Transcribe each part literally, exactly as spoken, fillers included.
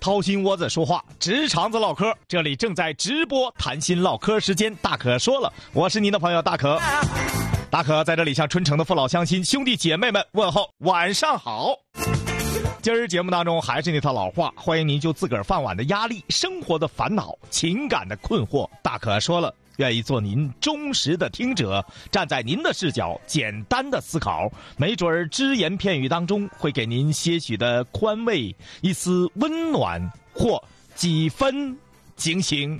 掏心窝子说话，直肠子唠嗑，这里正在直播谈心唠嗑时间，大可说了，我是您的朋友大可。大可在这里向春城的父老乡亲、兄弟姐妹们问候晚上好。今儿节目当中还是那套老话，欢迎您就自个儿饭碗的压力、生活的烦恼、情感的困惑，大可说了，愿意做您忠实的听者，站在您的视角简单的思考，没准儿只言片语当中会给您些许的宽慰，一丝温暖或几分警醒。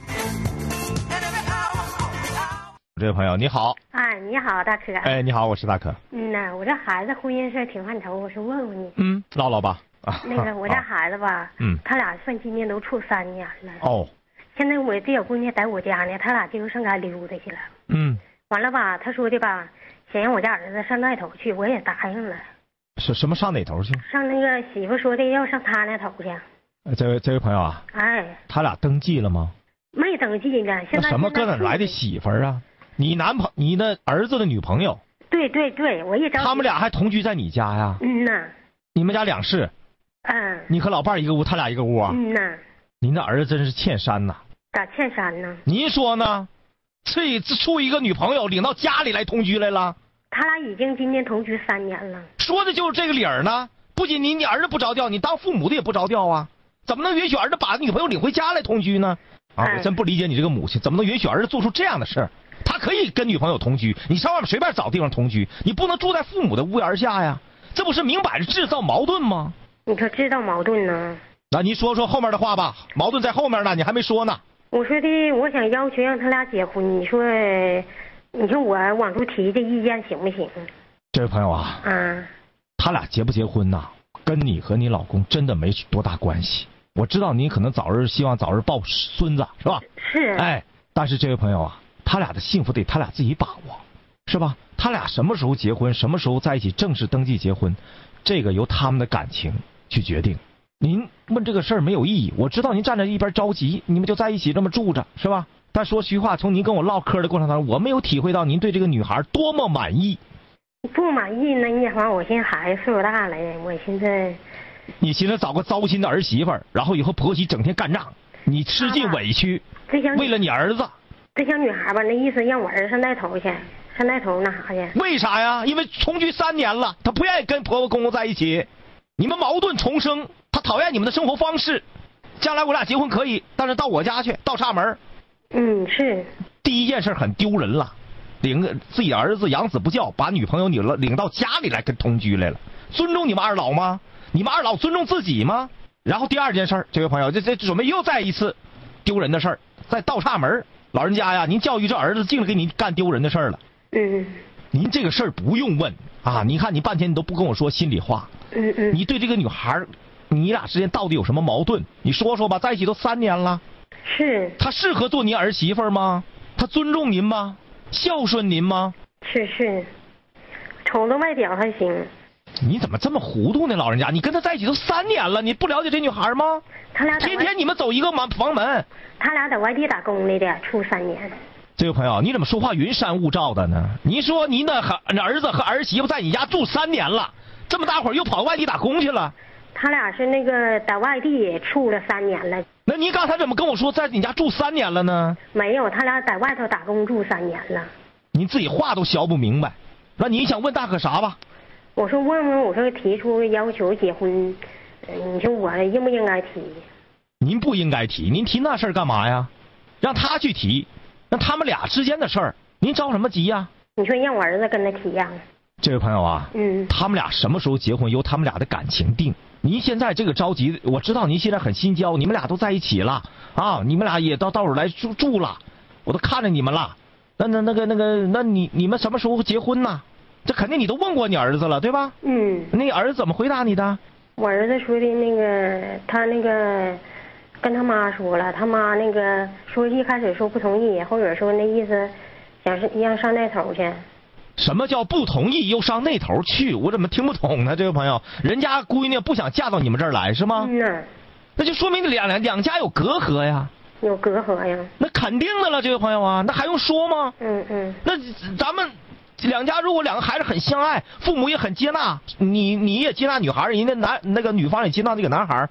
这位朋友你好。 哎，你好大可。 哎，你好，我是大可。 嗯呐，我这孩子婚姻事挺犯愁，我说问问你。 嗯，唠唠吧。啊， 那个我这孩子吧， 嗯， 他俩算今年都处三年了。 哦。 现在我这小姑娘在我家呢，他俩就上家溜达去了。 嗯。 完了吧，他说的吧，想让我家儿子上那头去，我也答应了。 是什么上哪头去？ 上那个媳妇说的要上他那头去。 呃，这位这位朋友啊。 哎。 他俩登记了吗？ 没登记呢，现在。 什么搁哪来的媳妇儿啊？你男朋你的儿子的女朋友？ 对对对，我也着急。 他们俩还同居在你家呀？ 嗯呐。 你们家两室？ 嗯。 你和老伴儿一个屋，他俩一个屋啊？ 嗯呐。 您的儿子真是欠山呐！ 咋欠山呢？ 您说呢？这处一个女朋友领到家里来同居来了？ 他俩已经今年同居三年了。 说的就是这个理儿呢。不仅你你儿子不着调，你当父母的也不着调啊！怎么能允许儿子把女朋友领回家来同居呢？啊，我真不理解你这个母亲，怎么能允许儿子做出这样的事儿？他可以跟女朋友同居，你上外面随便找地方同居，你不能住在父母的屋檐下呀！这不是明摆着制造矛盾吗？ 你说制造矛盾呢？ 那您说说后面的话吧，矛盾在后面呢，你还没说呢。 我说的，我想要求让他俩结婚，你说，你说我往出提这意见行不行？ 这位朋友啊， 嗯， 他俩结不结婚呐，跟你和你老公真的没多大关系。我知道您可能早日希望早日抱孙子，是吧？ 是。 哎，但是这位朋友啊，他俩的幸福得他俩自己把握，是吧？他俩什么时候结婚，什么时候在一起正式登记结婚，这个由他们的感情去决定。您问这个事儿没有意义，我知道您站在一边着急，你们就在一起这么住着，是吧？但说实话，从您跟我唠嗑的过程当中，我没有体会到您对这个女孩多么满意。 不满意呢？你反正我现在孩子岁数大了，我现在。 你寻思找个糟心的儿媳妇儿，然后以后婆媳整天干仗，你吃尽委屈，为了你儿子。 这小女孩吧，那意思让我儿子上那头去，上那头那啥去。 为啥呀？因为同居三年了，她不愿意跟婆婆公公在一起，你们矛盾重生，她讨厌你们的生活方式。将来我俩结婚可以，但是到我家去，倒插门。 嗯，是。 第一件事很丢人了，领个自己儿子养子不教，把女朋友领了领到家里来跟同居来了，尊重你们二老吗？你们二老尊重自己吗？然后第二件事，这位朋友，这这准备又再一次丢人的事儿，再倒插门。老人家呀，您教育这儿子，净给你干丢人的事儿了。 嗯。 您这个事儿不用问啊！你看你半天你都不跟我说心里话。 嗯嗯。 你对这个女孩，你俩之间到底有什么矛盾？你说说吧，在一起都三年了。 是。 她适合做您儿媳妇吗？她尊重您吗？孝顺您吗？ 是是。瞅着外表还行。 你怎么这么糊涂呢，老人家？你跟他在一起都三年了，你不了解这女孩吗？ 他俩天天你们走一个门房门。 他俩在外地打工来的，处三年。 这位朋友，你怎么说话云山雾罩的呢？你说您的儿子和儿媳妇在你家住三年了，这么大会儿又跑外地打工去了。 他俩是那个在外地处了三年了。 那你刚才怎么跟我说在你家住三年了呢？ 没有，他俩在外头打工住三年了。 你自己话都学不明白，那你想问大可啥吧？ 我说问问，我说提出要求结婚，你说我应不应该提？ 您不应该提，您提那事儿干嘛呀？让他去提，让他们俩之间的事儿，您着什么急呀？ 你说让我儿子跟他提呀？ 这位朋友啊， 嗯， 他们俩什么时候结婚由他们俩的感情定。您现在这个着急，我知道您现在很心焦，你们俩都在一起了啊，你们俩也到到手来住住了，我都看着你们了。那那那个那个，那你你们什么时候结婚呢？这肯定你都问过你儿子了，对吧？ 嗯。 那儿子怎么回答你的？ 我儿子说的那个，他那个跟他妈说了，他妈那个说一开始说不同意，后边说那意思想是让上那头去。 什么叫不同意又上那头去？我怎么听不懂呢？这位朋友，人家闺女不想嫁到你们这儿来是吗？ 嗯呐。 那就说明两两两家有隔阂呀。 有隔阂呀。 那肯定的了，这位朋友啊，那还用说吗？ 嗯嗯。 那咱们两家如果两个孩子很相爱，父母也很接纳你，你也接纳女孩，人家男那个女方也接纳这个男孩，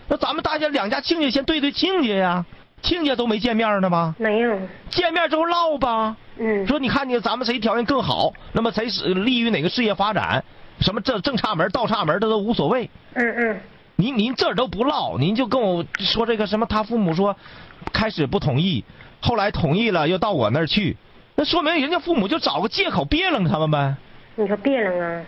那咱们大家两家亲家先对对亲家呀，亲家都没见面呢吗？ 没有。 见面之后唠吧。 嗯。 说你看你咱们谁条件更好，那么谁是利于哪个事业发展，什么这正差门倒差门这都无所谓。 嗯嗯。 您您这儿都不唠，您就跟我说这个什么，他父母说开始不同意，后来同意了又到我那儿去，那说明人家父母就找个借口别楞他们呗。 你说别楞啊？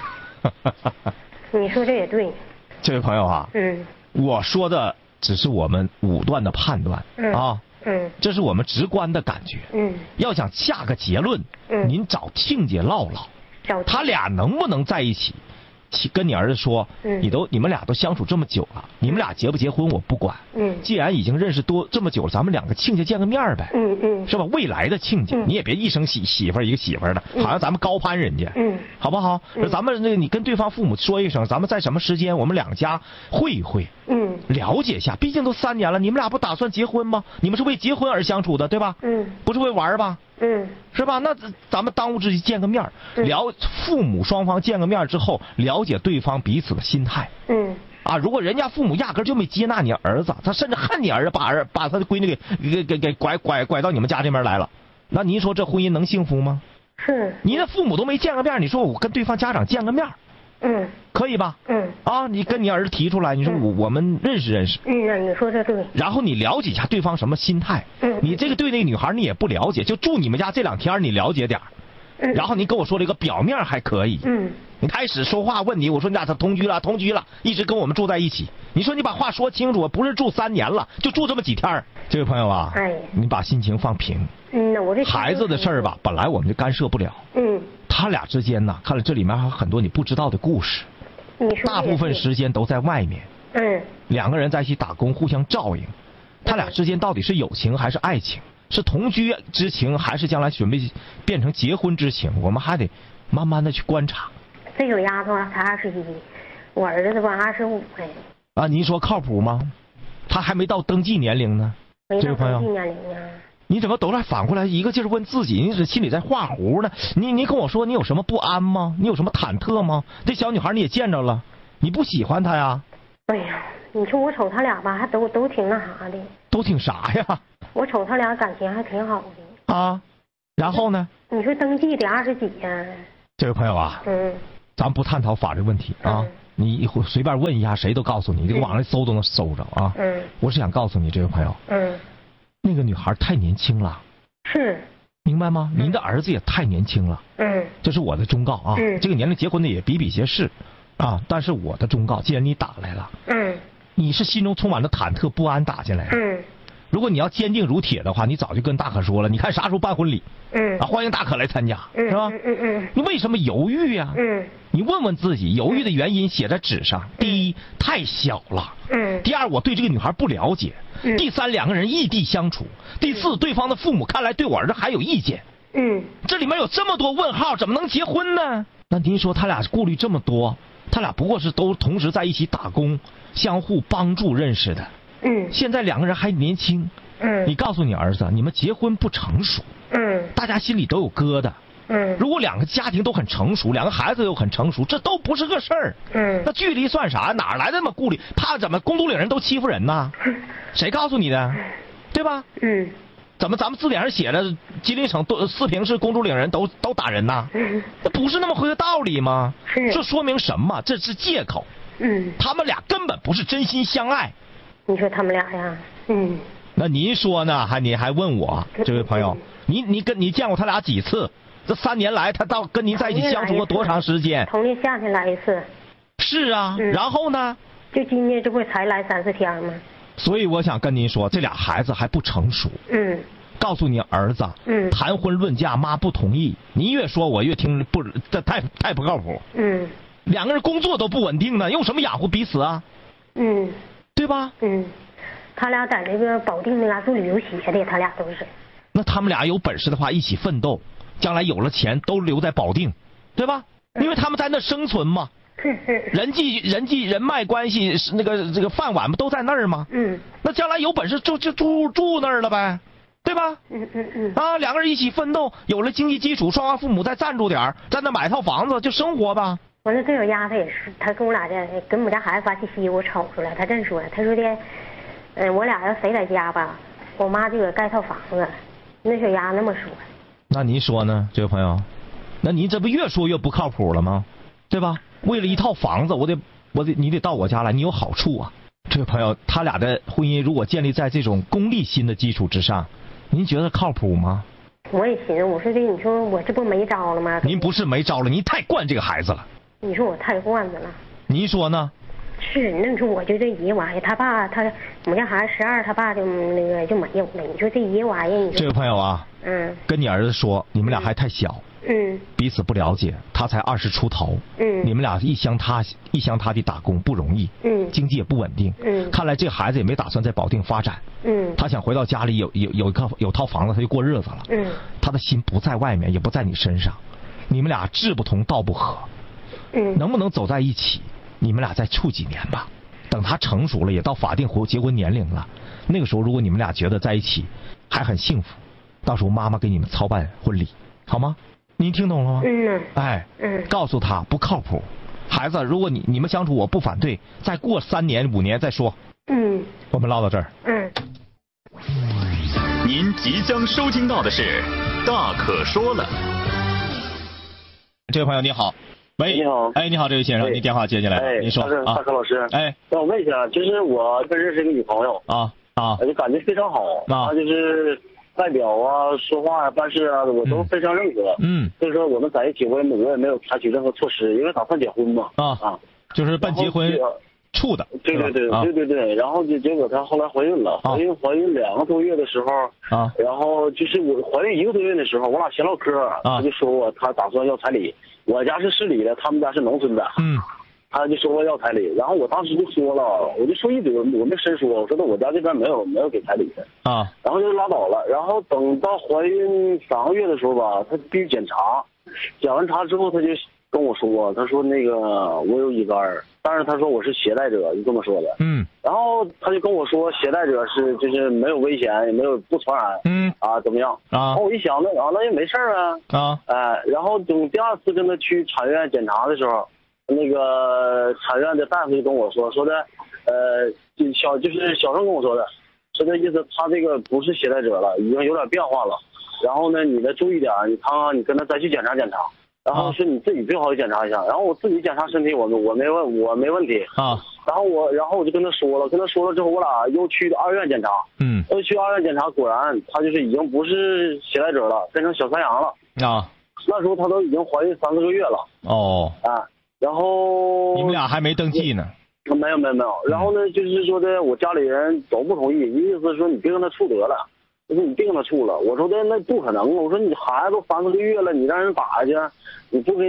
你说这也对。 这位朋友啊， 嗯， 我说的只是我们武断的判断。 嗯啊， 嗯， 这是我们直观的感觉。 嗯， 要想下个结论， 嗯， 您找亲家唠唠， 找他俩能不能在一起？其跟你儿子说， 嗯， 你都你们俩都相处这么久了，你们俩结不结婚我不管。 嗯， 既然已经认识多这么久了，咱们两个亲家见个面呗。 嗯嗯， 是吧？未来的亲家， 嗯， 你也别一生媳媳妇儿一个媳妇儿的， 嗯， 好像咱们高攀人家。 嗯， 好不好？ 嗯， 咱们那个你跟对方父母说一声，咱们在什么时间我们两家会一会。 嗯， 了解一下，毕竟都三年了，你们俩不打算结婚吗？你们是为结婚而相处的，对吧？ 嗯， 不是为玩吧？ 嗯， 是吧？那咱们当务之急见个面，了父母双方见个面之后，了解对方彼此的心态。 嗯， 啊，如果人家父母压根就没接纳你儿子，他甚至恨你儿子，把儿把他的闺女给给给给拐拐拐到你们家这边来了，那您说这婚姻能幸福吗？ 是。 您的父母都没见个面，你说我跟对方家长见个面， 嗯， 可以吧？ 嗯， 啊，你跟你儿子提出来，你说我、嗯、我们认识认识。 嗯，那你说这对。 然后你了解一下对方什么心态。 嗯， 你这个对那个女孩你也不了解，就住你们家这两天你了解点。 嗯， 然后你跟我说了一个表面还可以。 嗯， 你开始说话问你，我说你俩他同居了，同居了，一直跟我们住在一起。你说你把话说清楚，不是住三年了，就住这么几天。这位朋友啊， 哎， 你把心情放平。 嗯，那我这孩子的事儿吧，本来我们就干涉不了。 嗯， 他俩之间呢，看来这里面还有很多你不知道的故事。 你说大部分时间都在外面。 嗯， 两个人在一起打工，互相照应。他俩之间到底是友情还是爱情？是同居之情，还是将来准备变成结婚之情？我们还得慢慢的去观察。 这个丫头才二十一，我儿子吧二十五哎。 啊，您说靠谱吗？他还没到登记年龄呢。 没到登记这位朋友， 年龄啊。 你怎么都来反过来一个劲儿问自己？你这心里在画弧呢？你你跟我说你有什么不安吗？你有什么忐忑吗？这小女孩你也见着了，你不喜欢她呀？ 哎呀，你说我瞅他俩吧，还都都挺那啥的。 都挺啥呀？ 我瞅他俩感情还挺好的。 啊，然后呢？ 你说登记得二十几呀？ 这位朋友啊， 嗯， 咱不探讨法律问题啊， 嗯、 你一会随便问一下，谁都告诉你，这个网上搜都能搜着啊。 嗯， 我是想告诉你，这位朋友， 嗯， 那个女孩太年轻了。 是。 明白吗？您的儿子也太年轻了。 嗯， 这是我的忠告啊。 嗯， 这个年龄结婚的也比比皆是，啊，但是我的忠告，既然你打来了， 嗯， 你是心中充满了忐忑不安打进来的。 嗯， 如果你要坚定如铁的话，你早就跟大可说了，你看啥时候办婚礼？ 嗯， 啊，欢迎大可来参加， 嗯、 是吧？ 嗯嗯嗯。 你为什么犹豫呀？ 嗯， 你问问自己，犹豫的原因写在纸上。第一，太小了。 嗯。 第二，我对这个女孩不了解。 嗯。 第三，两个人异地相处。第四，对方的父母看来对我儿子还有意见。 嗯， 这里面有这么多问号，怎么能结婚呢？那您说他俩顾虑这么多，他俩不过是都同时在一起打工，相互帮助认识的。 嗯， 现在两个人还年轻。 嗯， 你告诉你儿子，你们结婚不成熟。 嗯， 大家心里都有疙瘩。 嗯， 如果两个家庭都很成熟，两个孩子又很成熟，这都不是个事儿。 嗯， 那距离算啥？哪来的那么顾虑？怕怎么公主岭人都欺负人呢？谁告诉你的？对吧？ 嗯。 怎么咱们字典上写着吉林省都四平市公主岭人都都打人呐？ 嗯， 那不是那么回个道理吗？ 是。 这说明什么？这是借口。 嗯。 他们俩根本不是真心相爱。 你说他们俩呀？嗯。 那您说呢？还你还问我，这位朋友，你你跟你见过他俩几次？这三年来，他到跟您在一起相处过多长时间？ 头年夏天来一次。 是啊， 嗯、 然后呢？ 就今年这不才来三四天吗？ 所以我想跟您说，这俩孩子还不成熟。 嗯。 告诉你儿子， 嗯， 谈婚论嫁，妈不同意。你越说，我越听不，这太太不靠谱。 嗯。 两个人工作都不稳定呢，用什么养活彼此啊？ 嗯。 对吧？ 嗯。他俩在那个保定那嘎做旅游鞋的，他俩都是。 那他们俩有本事的话，一起奋斗，将来有了钱都留在保定，对吧？嗯、因为他们在那生存嘛。人际人际人脉关系是那个这个饭碗不都在那儿吗？ 嗯。 那将来有本事就就住住那儿了呗，对吧？ 嗯嗯嗯。 啊，两个人一起奋斗，有了经济基础，双方父母再赞助点儿，在那买套房子就生活吧。 完了这小丫头也是，她跟我俩这跟我们家孩子发起西，我瞅出来，她这么说，她说的，嗯，我俩要谁在家吧，我妈就给盖套房子。那小丫那么说。 那您说呢，这位朋友？那您这不越说越不靠谱了吗？对吧？为了一套房子，我得我得你得到我家来，你有好处啊。这位朋友，他俩的婚姻如果建立在这种功利心的基础之上，您觉得靠谱吗？ 我也寻思，我说这你说我这不没招了吗？ 您不是没招了，您太惯这个孩子了。 你说我太惯着了。 您说呢？ 是，那你说我就这一玩意儿，他爸他我们家孩子十二，他爸就那个就没有了。你说这一玩意儿，你说这位朋友啊， 嗯， 跟你儿子说，你们俩还太小， 嗯， 彼此不了解，他才二十出头， 嗯， 你们俩一乡他一乡他地打工不容易， 嗯， 经济也不稳定， 嗯， 看来这孩子也没打算在保定发展， 嗯， 他想回到家里有有有一个有套房子他就过日子了， 嗯， 他的心不在外面，也不在你身上，你们俩志不同道不合， 嗯， 能不能走在一起？你们俩再处几年吧。等他成熟了，也到法定婚结婚年龄了，那个时候如果你们俩觉得在一起还很幸福，到时候妈妈给你们操办婚礼，好吗？您听懂了吗？ 嗯， 哎， 嗯， 告诉他不靠谱，孩子，如果你你们相处我不反对，再过三年五年再说。 嗯， 我们唠到这儿。 嗯。 您即将收听到的是《大可说了》。 这位朋友你好。喂， 你好， 哎，你好，这位先生，您电话接进来了， 哎， 您说啊，大可老师， 哎， 那我问一下，就是我这认识一个女朋友啊啊， 就感觉非常好， 啊， 她就是外表啊、说话呀、办事啊，我都非常认可， 嗯， 所以说我们在一起，我也我也没有采取任何措施，因为打算结婚嘛， 啊啊， 就是办结婚处的， 对对对对对对，然后就结果她后来怀孕了，怀孕怀孕两个多月的时候啊， 然后就是我怀孕一个多月的时候，我俩闲唠嗑，她就说我她打算要彩礼。我家是市里的，他们家是农村的。 嗯， 他就说我要彩礼，然后我当时就说了，我就说一嘴，我没深说，我说的我家这边没有没有给彩礼的啊， 然后就拉倒了。然后等到怀孕三个月的时候吧，他必须检查，检完查之后他就跟我说，他说那个我有乙肝，但是他说我是携带者，就这么说的。 嗯， 然后他就跟我说携带者是就是没有危险，也没有不传染。 嗯啊，怎么样？ 啊， 然后我一想，那啊那也没事啊。 啊， 哎，然后等第二次跟他去产院检查的时候，那个产院的大夫就跟我说说的，呃，就小就是小声跟我说的，说的意思他这个不是携带者了，已经有点变化了。然后呢，你得注意点，你看看你跟他再去检查检查。然后是你自己最好检查一下，然后我自己检查身体，我我没问我没问题啊。 然后我然后我就跟他说了，跟他说了之后，我俩又去二院检查， 嗯， 又去二院检查，果然他就是已经不是携带者了，变成小三阳了啊。 那时候他都已经怀孕三四个月了哦， 啊，然后你们俩还没登记呢？ 没有没有没有，然后呢就是说的我家里人都不同意，意思是说你别跟他处得了。我说你别跟他处了，我说的那不可能，我说你孩子都三四个月了，你让人打下去，你不给